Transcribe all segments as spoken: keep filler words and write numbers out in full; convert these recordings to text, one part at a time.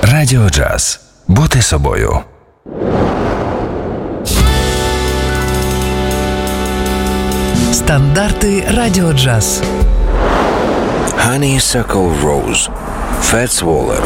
Радіо Джаз. Бути собою. Стандарти Радіо Джаз. Honeysuckle Rose. Фетс Воллер.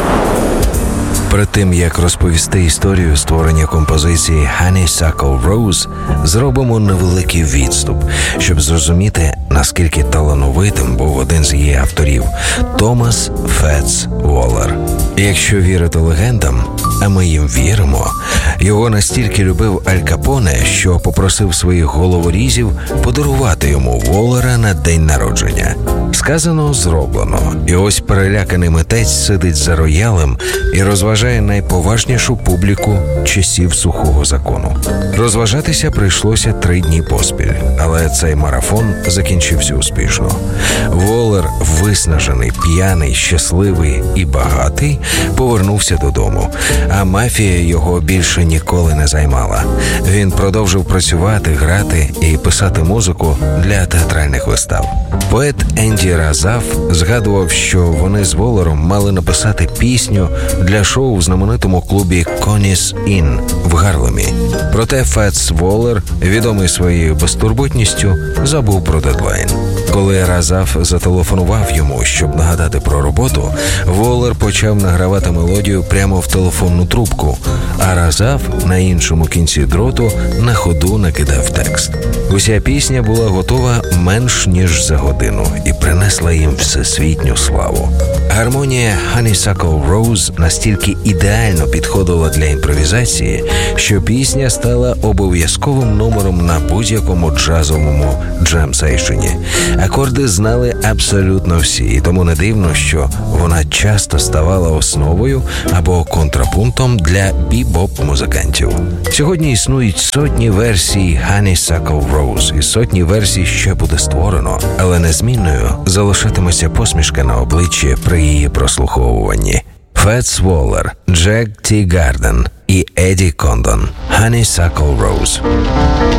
Перед тим, як розповісти історію створення композиції Honeysuckle Rose, зробимо невеликий відступ, щоб зрозуміти, наскільки талановитим був один з її авторів – Томас Фетс Воллер. Якщо вірити легендам, а ми їм віримо, його настільки любив Аль Капоне, що попросив своїх головорізів подарувати йому Воллера на день народження. Сказано – зроблено. І ось переляканий митець сидить за роялем і розважає найповажнішу публіку часів сухого закону. Розважатися прийшлося три дні поспіль, але цей марафон закінчився успішно. Воллер, виснажений, п'яний, щасливий і багатий, повернувся додому, а мафія його більше ніколи не займала. Він продовжив працювати, грати і писати музику для театральних вистав. Поет Енді Разаф згадував, що вони з Воллером мали написати пісню для шоу в знаменитому клубі Coney's Inn в Гарлемі. Проте Фетс Воллер, відомий своєю безтурботністю, забув про дедлайн. Коли Разаф зателефонував йому, щоб нагадати про роботу, Воллер почав награвати мелодію прямо в телефонну трубку, а Разаф на іншому кінці дроту на ходу накидав текст. Уся пісня була готова менш ніж за годину і принесла їм всесвітню славу. Гармонія Honeysuckle Rose настільки ідеально підходила для імпровізації, що пісня стала обов'язковим номером на будь-якому джазовому джем-сейшені. Акорди знали абсолютно всі, і тому не дивно, що вона часто ставала основою або контрапунктом для бібоп-музикантів. Сьогодні існують сотні версій Honeysuckle Rose, і сотні версій ще буде створено, але незмінною залишатиметься посмішка на обличчі при її прослуховуванні. Фетс Воллер, Джек Ті Гарден і Еді Кондон. Honeysuckle Rose.